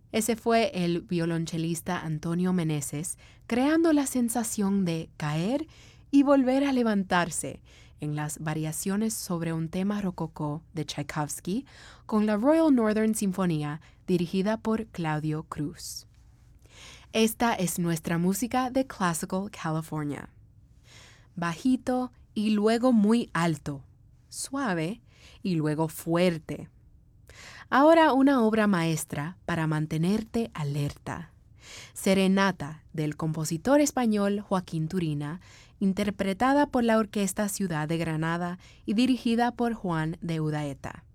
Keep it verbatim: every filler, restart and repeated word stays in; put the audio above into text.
Ese fue el violonchelista Antonio Meneses, creando la sensación de caer y volver a levantarse en las variaciones sobre un tema rococó de Tchaikovsky con la Royal Northern Sinfonía dirigida por Claudio Cruz. Esta es nuestra música de Classical California. Bajito y luego muy alto, suave y luego fuerte. Ahora una obra maestra para mantenerte alerta. Serenata del compositor español Joaquín Turina, interpretada por la Orquesta Ciudad de Granada y dirigida por Juan de Udaeta.